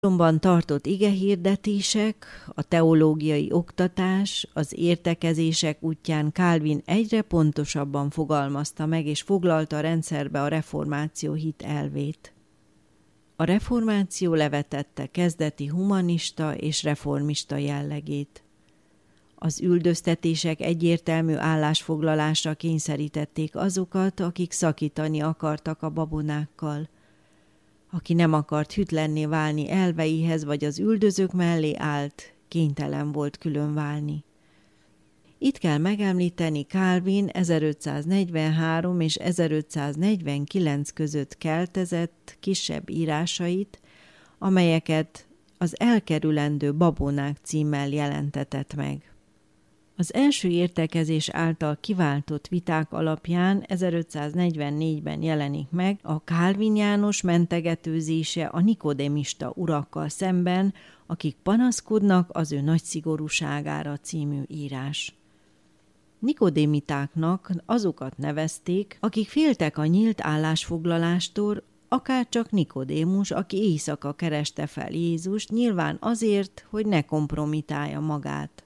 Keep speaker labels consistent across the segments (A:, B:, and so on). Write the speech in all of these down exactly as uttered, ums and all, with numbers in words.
A: Templomban tartott igehirdetések, a teológiai oktatás, az értekezések útján Calvin egyre pontosabban fogalmazta meg és foglalta a rendszerbe a reformáció hit elvét. A reformáció levetette kezdeti humanista és reformista jellegét. Az üldöztetések egyértelmű állásfoglalásra kényszerítették azokat, akik szakítani akartak a babonákkal. Aki nem akart hűtlenné válni elveihez, vagy az üldözők mellé állt, kénytelen volt különválni. Itt kell megemlíteni Calvin ezerötszáznegyvenhárom és ezerötszáznegyvenkilenc között keltezett kisebb írásait, amelyeket az Elkerülendő babonák címmel jelentetett meg. Az első értekezés által kiváltott viták alapján ezerötszáznegyvennégyben jelenik meg a Calvin János mentegetőzése a nikodémista urakkal szemben, akik panaszkodnak az ő nagy szigorúságára című írás. Nikodémitáknak azokat nevezték, akik féltek a nyílt állásfoglalástól, akárcsak Nikodémus, aki éjszaka kereste fel Jézust, nyilván azért, hogy ne kompromitálja magát.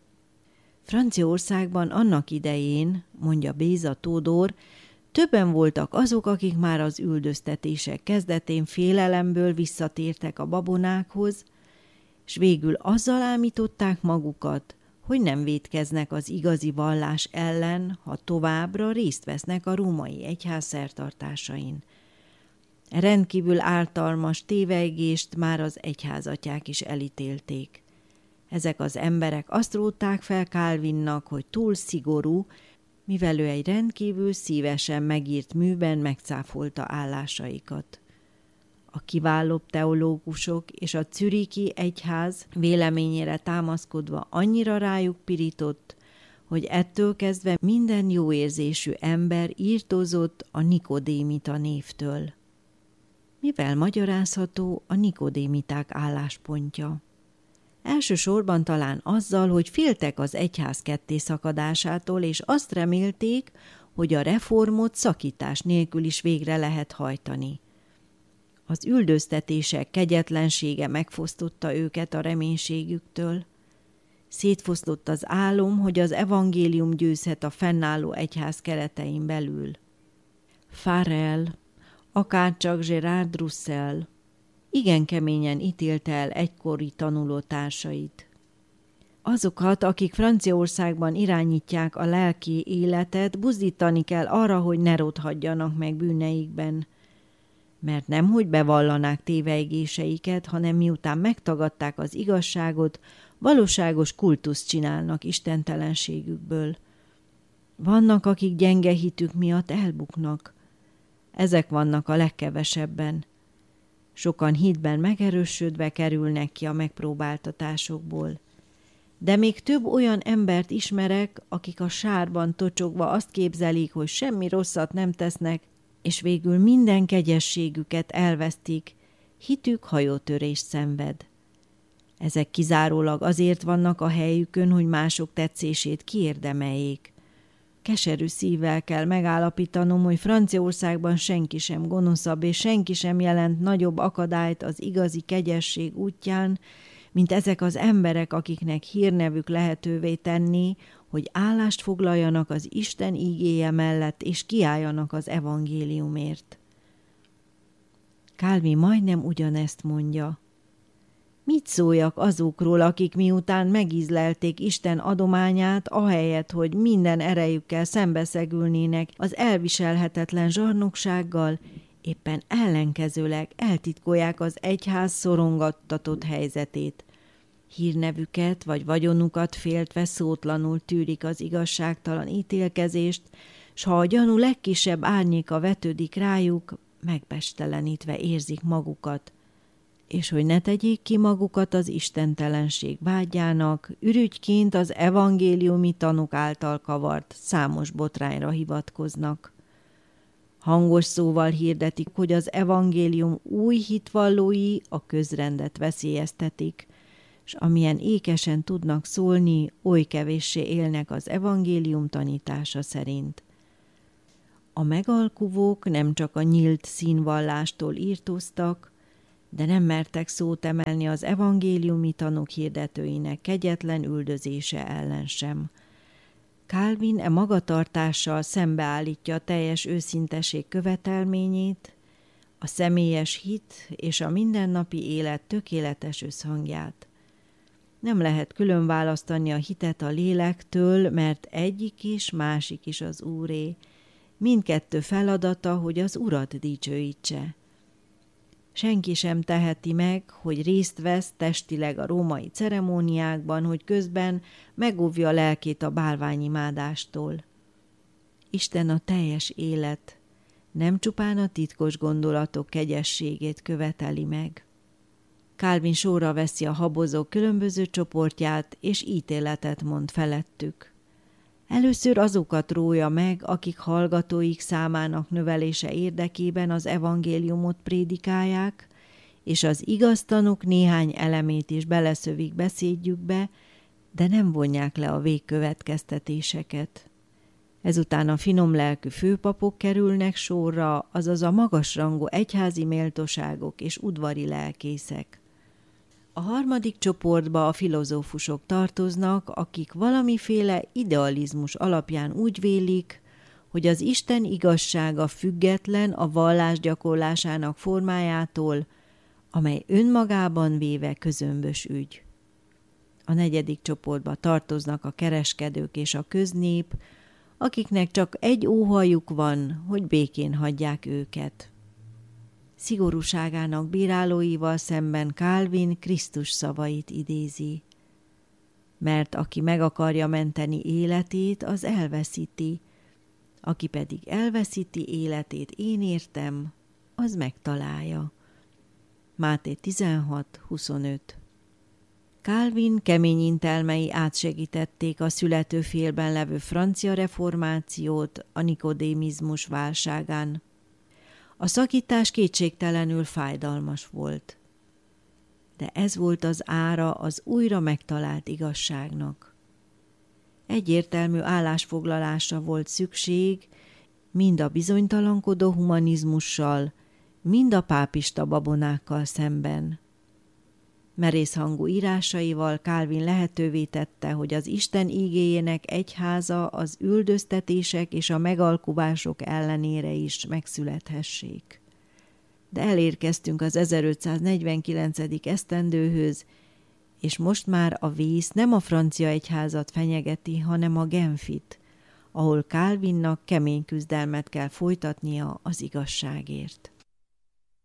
A: Franciaországban annak idején, mondja Béza Tódor, többen voltak azok, akik már az üldöztetések kezdetén félelemből visszatértek a babonákhoz, és végül azzal ámították magukat, hogy nem vétkeznek az igazi vallás ellen, ha továbbra részt vesznek a római egyház szertartásain. Rendkívül ártalmas tévegést már az egyházatyák is elítélték. Ezek az emberek azt rótták fel Calvinnak, hogy túl szigorú, mivel ő egy rendkívül szívesen megírt műben megcáfolta állásaikat. A kiválóbb teológusok és a zürichi egyház véleményére támaszkodva annyira rájuk pirított, hogy ettől kezdve minden jóérzésű ember írtózott a nikodémita névtől. Mivel magyarázható a nikodémiták álláspontja? Elsősorban talán azzal, hogy féltek az egyház kettészakadásától, és azt remélték, hogy a reformot szakítás nélkül is végre lehet hajtani. Az üldöztetések kegyetlensége megfosztotta őket a reménységüktől. Szétfoszlott az álom, hogy az evangélium győzhet a fennálló egyház keretein belül. Farel, akárcsak Gérard Roussel igen keményen ítélte el egykori tanulótársait. Azokat, akik Franciaországban irányítják a lelki életet, buzdítani kell arra, hogy ne rothadjanak meg bűneikben. Mert nemhogy bevallanák tévejgéseiket, hanem miután megtagadták az igazságot, valóságos kultuszt csinálnak istentelenségükből. Vannak, akik gyenge hitük miatt elbuknak. Ezek vannak a legkevesebben. Sokan hitben megerősödve kerülnek ki a megpróbáltatásokból. De még több olyan embert ismerek, akik a sárban tocsogva azt képzelik, hogy semmi rosszat nem tesznek, és végül minden kegyességüket elvesztik, hitük hajótörést szenved. Ezek kizárólag azért vannak a helyükön, hogy mások tetszését kiérdemeljék. Keserű szívvel kell megállapítanom, hogy Franciaországban senki sem gonoszabb, és senki sem jelent nagyobb akadályt az igazi kegyesség útján, mint ezek az emberek, akiknek hírnevük lehetővé tenni, hogy állást foglaljanak az Isten ígéje mellett, és kiálljanak az evangéliumért. Calvin majdnem ugyanezt mondja. Mit szóljak azokról, akik miután megízlelték Isten adományát, ahelyett, hogy minden erejükkel szembeszegülnének az elviselhetetlen zsarnoksággal, éppen ellenkezőleg eltitkolják az egyház szorongattatott helyzetét. Hírnevüket vagy vagyonukat féltve szótlanul tűrik az igazságtalan ítélkezést, s ha a gyanú legkisebb árnyéka vetődik rájuk, megbestelenítve érzik magukat. És hogy ne tegyék ki magukat az istentelenség vágyának, ürügyként az evangéliumi tanúk által kavart számos botrányra hivatkoznak. Hangos szóval hirdetik, hogy az evangélium új hitvallói a közrendet veszélyeztetik, s amilyen ékesen tudnak szólni, oly kevéssé élnek az evangélium tanítása szerint. A megalkuvók nem csak a nyílt színvallástól írtóztak, de nem mertek szót emelni az evangéliumi tanok hirdetőinek kegyetlen üldözése ellen sem. Calvin e magatartással szembeállítja a teljes őszinteség követelményét, a személyes hit és a mindennapi élet tökéletes összhangját. Nem lehet külön választani a hitet a lélektől, mert egyik is, másik is az Úré. Mindkettő feladata, hogy az Urat dicsőítse. Senki sem teheti meg, hogy részt vesz testileg a római ceremóniákban, hogy közben megóvja lelkét a bálványimádástól. Isten a teljes élet, nem csupán a titkos gondolatok kegyességét követeli meg. Calvin sorra veszi a habozók különböző csoportját, és ítéletet mond felettük. Először azokat rója meg, akik hallgatóik számának növelése érdekében az evangéliumot prédikálják, és az igaztanok néhány elemét is beleszövik beszédjükbe, de nem vonják le a végkövetkeztetéseket. Ezután a finomlelkű főpapok kerülnek sorra, azaz a magasrangú egyházi méltóságok és udvari lelkészek. A harmadik csoportba a filozófusok tartoznak, akik valamiféle idealizmus alapján úgy vélik, hogy az Isten igazsága független a vallás gyakorlásának formájától, amely önmagában véve közömbös ügy. A negyedik csoportba tartoznak a kereskedők és a köznép, akiknek csak egy óhajuk van, hogy békén hagyják őket. Szigorúságának bírálóival szemben Calvin Krisztus szavait idézi. Mert aki meg akarja menteni életét, az elveszíti, aki pedig elveszíti életét én értem, az megtalálja. Máté tizenhat huszonöt. Calvin kemény intelmei átsegítették a születőfélben levő francia reformációt a nikodémizmus válságán. A szakítás kétségtelenül fájdalmas volt, de ez volt az ára az újra megtalált igazságnak. Egyértelmű állásfoglalásra volt szükség, mind a bizonytalankodó humanizmussal, mind a pápista babonákkal szemben. Merészhangú írásaival Calvin lehetővé tette, hogy az Isten ígéjének egyháza az üldöztetések és a megalkuvások ellenére is megszülethessék. De elérkeztünk az ezerötszáznegyvenkilencedik esztendőhöz, és most már a vész nem a francia egyházat fenyegeti, hanem a Genfit, ahol Calvinnak kemény küzdelmet kell folytatnia az igazságért.